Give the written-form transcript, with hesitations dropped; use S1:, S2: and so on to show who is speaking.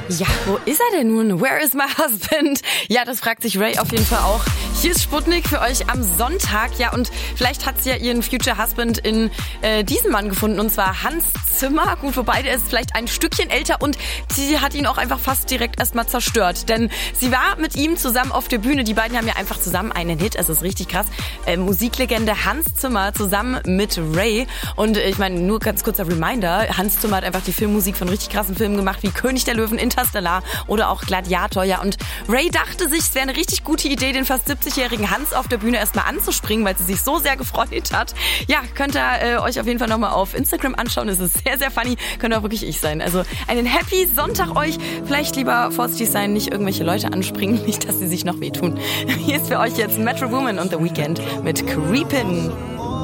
S1: Ja, wo ist er denn nun? Where is my husband? Ja, das fragt sich Ray auf jeden Fall auch. Hier ist Sputnik für euch am Sonntag. Ja, und vielleicht hat sie ja ihren Future Husband in diesem Mann gefunden, und zwar Hans Zimmer. Gut, wobei der ist vielleicht ein Stückchen älter und sie hat ihn auch einfach fast direkt erstmal zerstört. Denn sie war mit ihm zusammen auf der Bühne. Die beiden haben ja einfach zusammen einen Hit. Es ist richtig krass. Musiklegende Hans Zimmer zusammen mit Ray. Und ich meine, nur ganz kurzer Reminder. Hans Zimmer hat einfach die Filmmusik von richtig krassen Filmen gemacht, wie König der Löwen, Interstellar oder auch Gladiator. Ja, und Ray dachte sich, es wäre eine richtig gute Idee, den fast 70-jährigen Hans auf der Bühne erstmal anzuspringen, weil sie sich so sehr gefreut hat. Ja, könnt ihr euch auf jeden Fall nochmal auf Instagram anschauen. Es ist sehr, sehr funny. Könnte auch wirklich ich sein. Also einen Happy Sonntag euch. Vielleicht lieber vorsichtig sein, nicht irgendwelche Leute anspringen, nicht, dass sie sich noch wehtun. Hier ist für euch jetzt Metro Woman und The Weeknd mit Creepin'.